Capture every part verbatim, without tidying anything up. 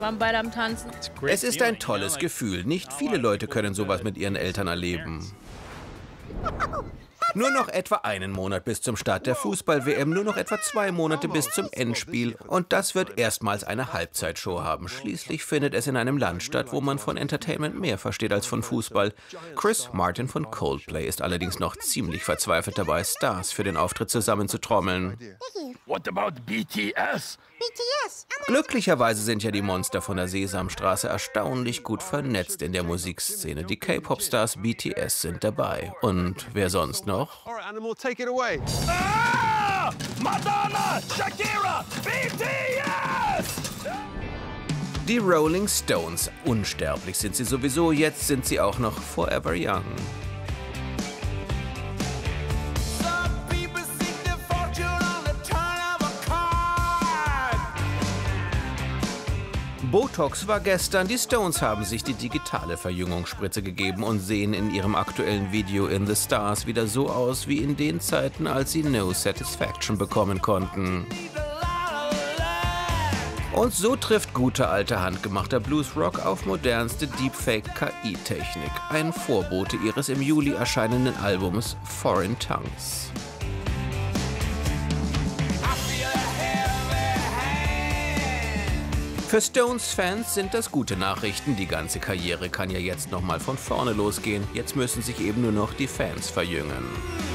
waren beide am Tanzen. Es ist ein tolles Gefühl. Nicht viele Leute können sowas mit ihren Eltern erleben. Nur noch etwa einen Monat bis zum Start der Fußball-W M, nur noch etwa zwei Monate bis zum Endspiel. Und das wird erstmals eine Halbzeitshow haben. Schließlich findet es in einem Land statt, wo man von Entertainment mehr versteht als von Fußball. Chris Martin von Coldplay ist allerdings noch ziemlich verzweifelt dabei, Stars für den Auftritt zusammenzutrommeln. What about B T S? B T S. Glücklicherweise sind ja die Monster von der Sesamstraße erstaunlich gut vernetzt in der Musikszene. Die K-Pop-Stars B T S sind dabei. Und wer sonst noch? Ah! Madonna, Shakira, B T S! Die Rolling Stones. Unsterblich sind sie sowieso, jetzt sind sie auch noch forever young. Botox war gestern, die Stones haben sich die digitale Verjüngungsspritze gegeben und sehen in ihrem aktuellen Video In the Stars wieder so aus wie in den Zeiten, als sie No Satisfaction bekommen konnten. Und so trifft guter alter handgemachter Bluesrock auf modernste Deepfake-K I-Technik, ein Vorbote ihres im Juli erscheinenden Albums Foreign Tongues. Für Stones-Fans sind das gute Nachrichten. Die ganze Karriere kann ja jetzt noch mal von vorne losgehen. Jetzt müssen sich eben nur noch die Fans verjüngen.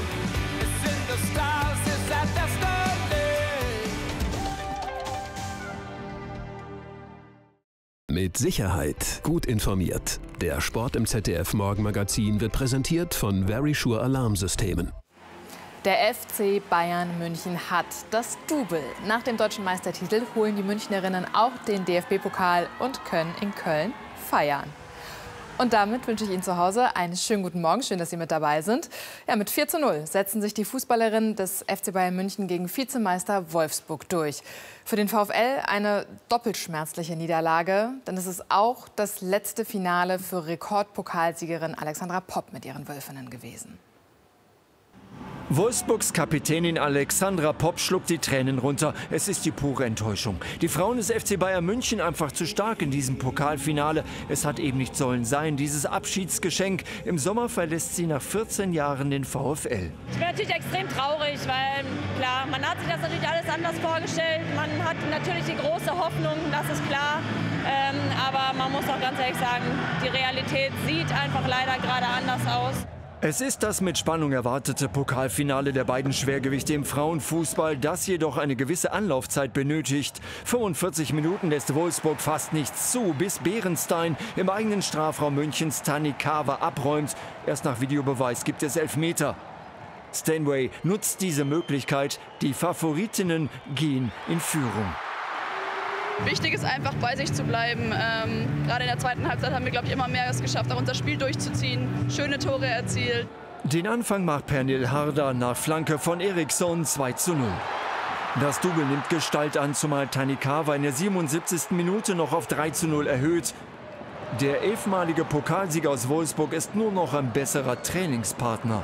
Mit Sicherheit gut informiert. Der Sport im Z D F Morgenmagazin wird präsentiert von Verisure Alarmsystemen. Der F C Bayern München hat das Double. Nach dem deutschen Meistertitel holen die Münchnerinnen auch den D F B-Pokal und können in Köln feiern. Und damit wünsche ich Ihnen zu Hause einen schönen guten Morgen. Schön, dass Sie mit dabei sind. Ja, mit vier zu null setzen sich die Fußballerinnen des F C Bayern München gegen Vizemeister Wolfsburg durch. Für den VfL eine doppelt schmerzliche Niederlage, denn es ist auch das letzte Finale für Rekordpokalsiegerin Alexandra Popp mit ihren Wölfinnen gewesen. Wolfsburgs Kapitänin Alexandra Popp schluckt die Tränen runter. Es ist die pure Enttäuschung. Die Frauen des F C Bayern München einfach zu stark in diesem Pokalfinale. Es hat eben nicht sollen sein, dieses Abschiedsgeschenk. Im Sommer verlässt sie nach vierzehn Jahren den VfL. Ich bin natürlich extrem traurig, weil klar, man hat sich das natürlich alles anders vorgestellt. Man hat natürlich die große Hoffnung, das ist klar. Ähm, aber man muss auch ganz ehrlich sagen, die Realität sieht einfach leider gerade anders aus. Es ist das mit Spannung erwartete Pokalfinale der beiden Schwergewichte im Frauenfußball, das jedoch eine gewisse Anlaufzeit benötigt. fünfundvierzig Minuten lässt Wolfsburg fast nichts zu, bis Beerenstein im eigenen Strafraum Münchens Tani Kawa abräumt. Erst nach Videobeweis gibt es Elfmeter. Stanway nutzt diese Möglichkeit, die Favoritinnen gehen in Führung. Wichtig ist einfach, bei sich zu bleiben. Ähm, gerade in der zweiten Halbzeit haben wir, glaube ich, immer mehr es geschafft, auch unser Spiel durchzuziehen, schöne Tore erzielt. Den Anfang macht Pernille Harder nach Flanke von Eriksson zwei zu null. Das Double nimmt Gestalt an, zumal Tani Kawa in der siebenundsiebzigsten Minute noch auf drei zu null erhöht. Der elfmalige Pokalsieger aus Wolfsburg ist nur noch ein besserer Trainingspartner.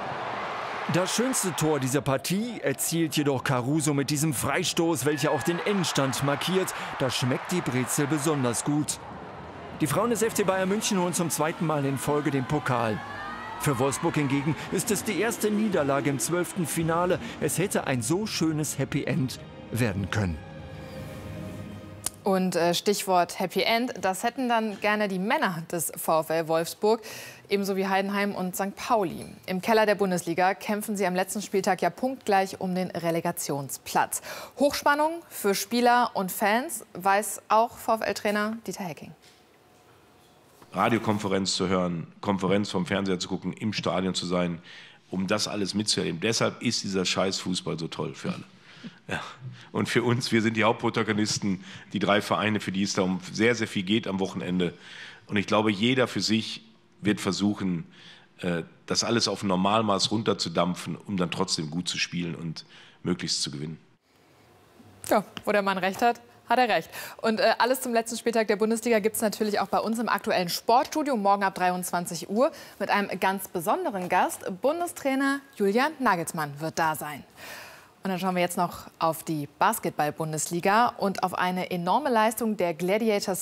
Das schönste Tor dieser Partie erzielt jedoch Caruso mit diesem Freistoß, welcher auch den Endstand markiert. Da schmeckt die Brezel besonders gut. Die Frauen des F C Bayern München holen zum zweiten Mal in Folge den Pokal. Für Wolfsburg hingegen ist es die erste Niederlage im zwölften Finale. Es hätte ein so schönes Happy End werden können. Und äh, Stichwort Happy End, das hätten dann gerne die Männer des VfL Wolfsburg, ebenso wie Heidenheim und Sankt Pauli. Im Keller der Bundesliga kämpfen sie am letzten Spieltag ja punktgleich um den Relegationsplatz. Hochspannung für Spieler und Fans, weiß auch VfL-Trainer Dieter Hecking. Radiokonferenz zu hören, Konferenz vom Fernseher zu gucken, im Stadion zu sein, um das alles mitzuerleben. Deshalb ist dieser scheiß Fußball so toll für alle. Ja. Und für uns, wir sind die Hauptprotagonisten, die drei Vereine, für die es da um sehr, sehr viel geht am Wochenende. Und ich glaube, jeder für sich wird versuchen, das alles auf ein Normalmaß runterzudampfen, um dann trotzdem gut zu spielen und möglichst zu gewinnen. Ja, wo der Mann recht hat, hat er recht. Und äh, alles zum letzten Spieltag der Bundesliga gibt es natürlich auch bei uns im aktuellen Sportstudio, morgen ab dreiundzwanzig Uhr, mit einem ganz besonderen Gast. Bundestrainer Julian Nagelsmann wird da sein. Und dann schauen wir jetzt noch auf die Basketball-Bundesliga und auf eine enorme Leistung der Gladiators